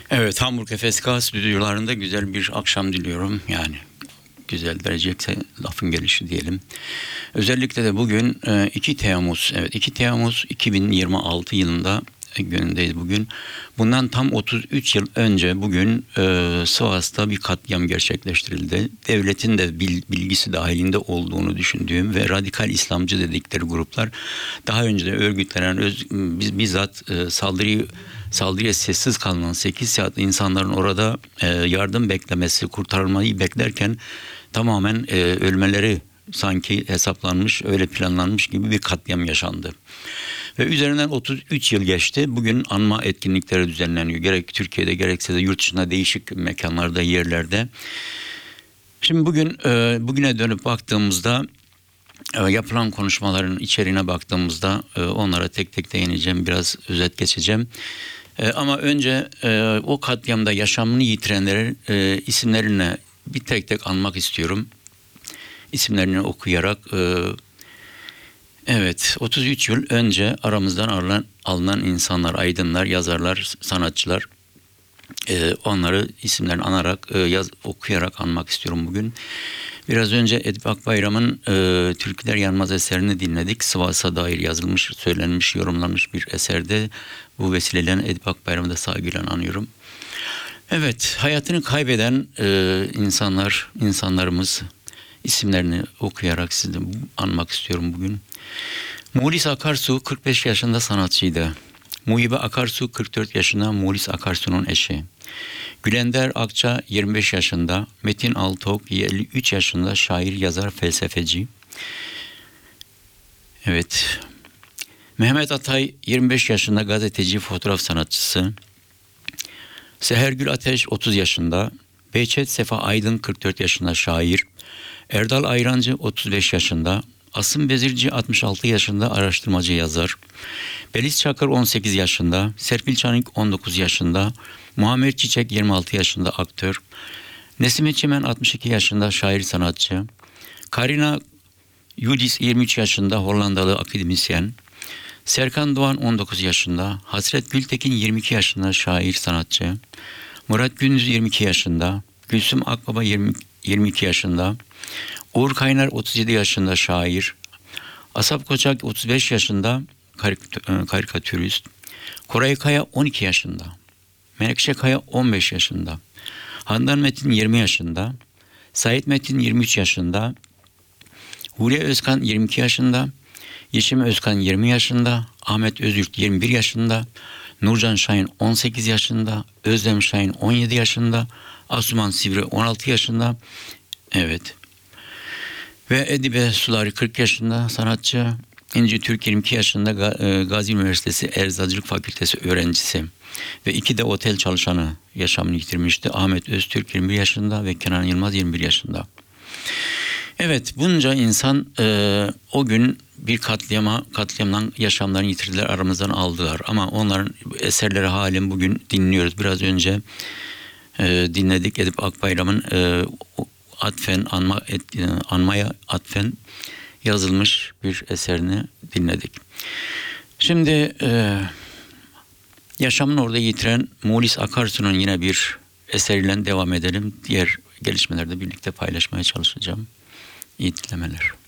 Evet, Hamburg FSK stüdyolarında güzel bir akşam diliyorum. Yani güzel verecekse lafın gelişi diyelim. Özellikle de bugün 2 Temmuz, evet 2 Temmuz 2026 yılında günündeyiz bugün. Bundan tam 33 yıl önce bugün Sivas'ta bir katliam gerçekleştirildi. Devletin de bilgisi dahilinde olduğunu düşündüğüm ve radikal İslamcı dedikleri gruplar daha önce de örgütlenen bizzat saldırıya sessiz kalınan 8 saat insanların orada yardım beklemesi, kurtarılmayı beklerken tamamen ölmeleri sanki hesaplanmış, öyle planlanmış gibi bir katliam yaşandı. Ve üzerinden 33 yıl geçti. Bugün anma etkinlikleri düzenleniyor. Gerek Türkiye'de gerekse de yurt dışında değişik mekanlarda, yerlerde. Şimdi bugüne dönüp baktığımızda yapılan konuşmaların içeriğine baktığımızda onlara tek tek değineceğim. Biraz özet geçeceğim. Ama önce o katliamda yaşamını yitirenlerin isimlerini bir tek tek anmak istiyorum. İsimlerini okuyarak evet 33 yıl önce aramızdan alınan insanlar, aydınlar, yazarlar, sanatçılar, onları isimlerini anarak okuyarak anmak istiyorum bugün. Biraz önce Edip Akbayram'ın Türküler Yanmaz eserini dinledik. Sivas'a dair yazılmış, söylenmiş, yorumlanmış bir eserde. Bu vesileyle Edip Akbayram'ı da saygıyla anıyorum. Evet, hayatını kaybeden insanlarımız isimlerini okuyarak sizi anmak istiyorum bugün. Mulis Akarsu 45 yaşında sanatçıydı. Muhibe Akarsu 44 yaşında, Mulis Akarsu'nun eşi. Gülender Akça 25 yaşında, Metin Altok 53 yaşında şair, yazar, felsefeci. Evet. Mehmet Atay 25 yaşında gazeteci, fotoğraf sanatçısı. Sehergül Ateş 30 yaşında. Behçet Sefa Aydın 44 yaşında şair. Erdal Ayrancı 35 yaşında. Asım Bezirci 66 yaşında araştırmacı, yazar. Beliz Çakır 18 yaşında. Serpil Çanik 19 yaşında. Muammer Çiçek 26 yaşında aktör. Nesime Çimen 62 yaşında şair, sanatçı. Karina Yudis 23 yaşında Hollandalı akademisyen. Serkan Doğan 19 yaşında. Hasret Gültekin 22 yaşında şair, sanatçı. Murat Gündüz 22 yaşında. Gülsüm Akbaba 22 yaşında. Uğur Kaynar 37 yaşında şair. Asap Koçak 35 yaşında karikatürist. Koray Kaya 12 yaşında. Menekşe Kaya 15 yaşında. Handan Metin 20 yaşında. Sait Metin 23 yaşında. Huriye Özkan 22 yaşında. Yeşim Özkan 20 yaşında. Ahmet Özürt 21 yaşında. Nurcan Şahin 18 yaşında. Özlem Şahin 17 yaşında. Asuman Sivri 16 yaşında. Evet. Ve Edibe Sulari 40 yaşında sanatçı. İnci Türk 22 yaşında Gazi Üniversitesi Eczacılık Fakültesi öğrencisi. Ve 2 de otel çalışanı yaşamını yitirmişti. Ahmet Öztürk 21 yaşında ve Kenan Yılmaz 21 yaşında. Evet, bunca insan o gün bir katliamdan yaşamlarını yitirdiler, aramızdan aldılar. Ama onların eserleri halen bugün dinliyoruz. Biraz önce dinledik Edip Akbayram'ın anmaya atfen yazılmış bir eserini dinledik. Şimdi yaşamını orada yitiren Mulis Akarsu'nun yine bir eseriyle devam edelim. Diğer gelişmelerde birlikte paylaşmaya çalışacağım. İyi dinlemeler.